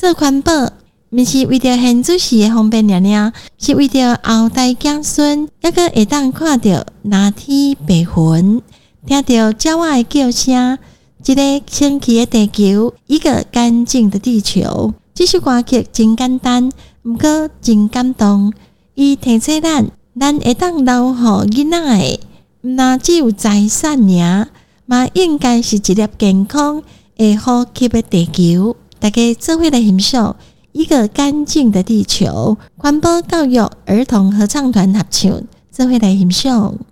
做环保毋是为着现主时的方便尔尔，是为着后代子孙抑阁会当看到蓝天白云，听到鸟仔的叫声，一个神奇的地球，一个干净的地球。这首歌曲真简单，毋过真感动。伊提醒咱会当留互囡仔的，毋但只有财产尔，嘛应该是一粒健康会呼吸的地球。大家做伙来欣赏一个干净的地球，环保教育儿童合唱团合唱，做伙来欣赏。